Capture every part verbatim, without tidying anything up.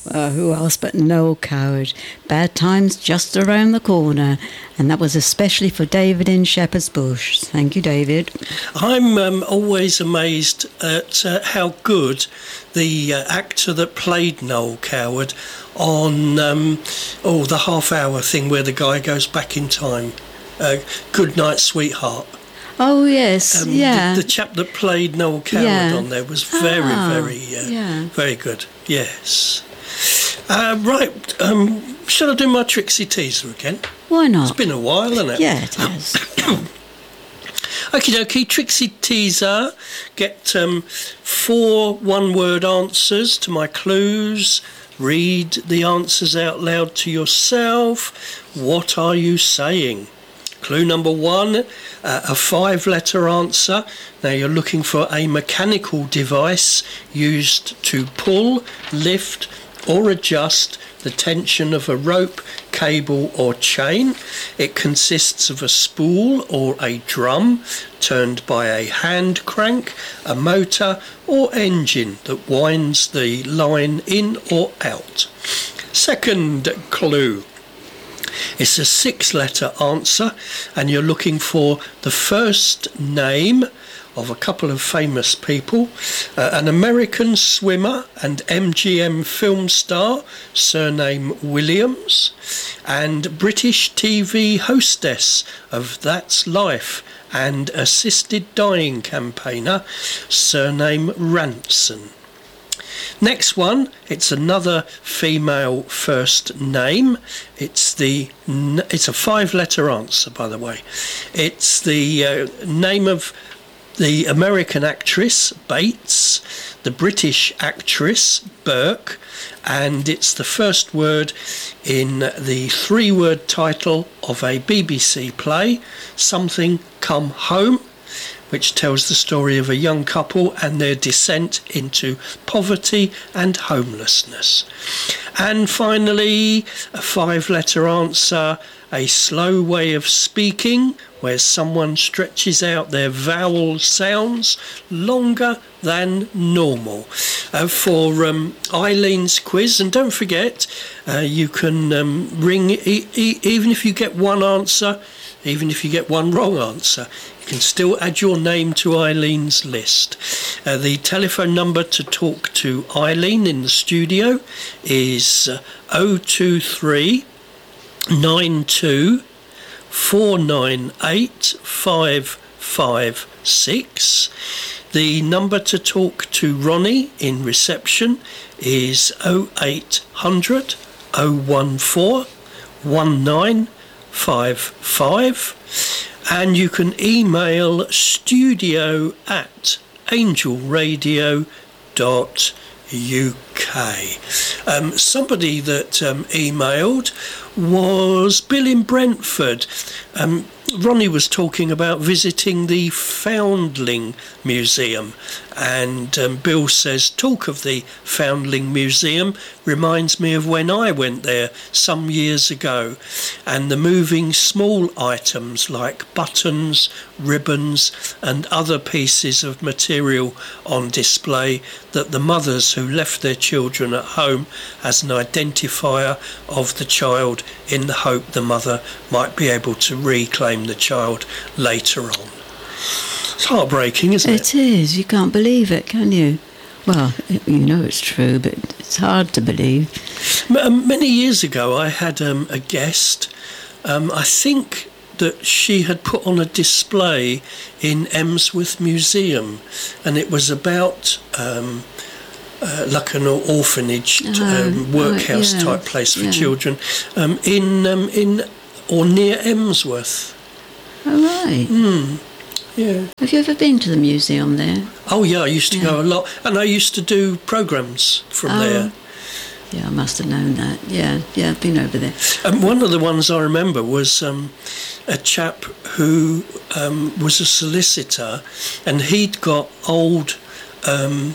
Uh, who else but Noel Coward? Bad times just around the corner. And that was especially for David in Shepherd's Bush. Thank you, David. I'm um, always amazed at uh, how good the uh, actor that played Noel Coward on um, oh the half hour thing where the guy goes back in time. Uh, Good Night, Sweetheart. Oh, yes, Um, yeah. the, the chap that played Noel Coward Yeah. on there was very, Ah, very, uh, yeah. very good. Yes. Uh, right. Um, shall I do my Trixie Teaser again? Why not? It's been a while, hasn't it? Yeah, it has. Okie dokie, Trixie Teaser. Get um, four one-word answers to my clues. Read the answers out loud to yourself. What are you saying? Clue number one, uh, a five-letter answer. Now you're looking for a mechanical device used to pull, lift or adjust the tension of a rope, cable or chain. It consists of a spool or a drum turned by a hand crank, a motor or engine that winds the line in or out. Second clue. It's a six-letter answer, and you're looking for the first name of a couple of famous people. Uh, an American swimmer and M G M film star, surname Williams, and British T V hostess of That's Life and assisted dying campaigner, surname Ranson. Next one, it's another female first name. It's the it's a five-letter answer, by the way. It's the uh, name of the American actress Bates, the British actress Burke, and it's the first word in the three-word title of a B B C play, Something Come Home, which tells the story of a young couple and their descent into poverty and homelessness. And finally, a five-letter answer, a slow way of speaking, where someone stretches out their vowel sounds longer than normal. Uh, for um, Eileen's quiz, and don't forget, uh, you can um, ring, e- e- even if you get one answer, even if you get one wrong answer, you can still add your name to Eileen's list. Uh, the telephone number to talk to Eileen in the studio is uh, oh two three nine two four nine eight five five six. The number to talk to Ronnie in reception is oh eight hundred oh one four one nine five five, and you can email studio at angelradio dot U K. Um, somebody that um, emailed was Bill in Brentford. Um, Ronnie was talking about visiting the Foundling Museum, and um, Bill says, talk of the Foundling Museum reminds me of when I went there some years ago, and the moving small items like buttons, ribbons and other pieces of material on display that the mothers who left their children at home as an identifier of the child in the hope the mother might be able to reclaim the child later on. It's heartbreaking, isn't it? It is. You can't believe it, can you? Well, you know it's true, but it's hard to believe. M- many years ago, I had um, a guest. Um, I think that she had put on a display in Emsworth Museum, and it was about um, uh, like an orphanage, Oh, um, workhouse oh, yeah, type place for yeah. children um, in um, in or near Emsworth. Oh, right. Mm. Yeah. Have you ever been to the museum there? Oh yeah, I used to Yeah. go a lot, and I used to do programmes from Oh. there. Yeah, I must have known that. Yeah, yeah, I've been over there. Um, one of the ones I remember was um, a chap who um, was a solicitor, and he'd got old um,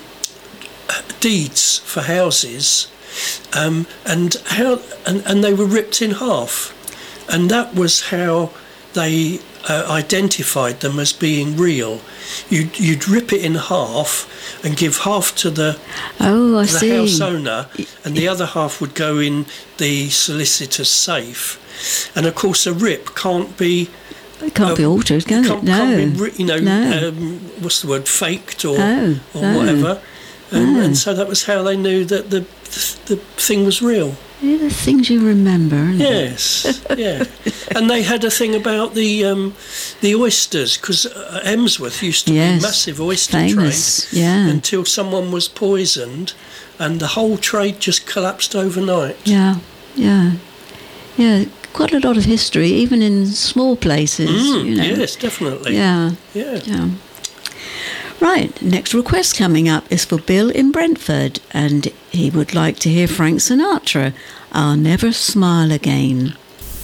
deeds for houses, um, and how and, and they were ripped in half, and that was how they uh, identified them as being real. You'd, you'd rip it in half and give half to the, Oh, I the see. house owner, and the other half would go in the solicitor's safe. And of course, a rip can't be It can't uh, be altered, can can't, it? No. can't be, ri- you know, No. um, what's the word, faked or Oh, or no. whatever. Um, No. And so that was how they knew that the the thing was real. Yeah, the things you remember. Isn't it? Yes, yeah. And they had a thing about the um, the oysters, because uh, Emsworth used to Yes, be massive oyster famous, trade yeah. until someone was poisoned, and the whole trade just collapsed overnight. Yeah, yeah, yeah. Quite a lot of history, even in small places. Mm, you know. Yes, definitely. Yeah, Yeah. yeah. Right, next request coming up is for Bill in Brentford, and he would like to hear Frank Sinatra, I'll Never Smile Again.